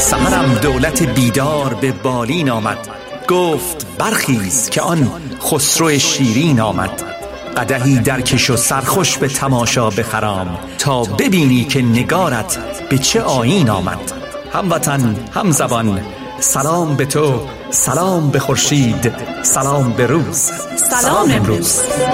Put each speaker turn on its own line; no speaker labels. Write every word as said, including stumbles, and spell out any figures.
سحرم دولت بیدار به بالین آمد، گفت برخیز که آن خسرو شیرین آمد. قدحی درکش و سرخوش به تماشا بخرام، تا ببینی که نگارت به چه آیین آمد. هموطن همزبان سلام به تو، سلام به خورشید، سلام به روز، سلام امروز.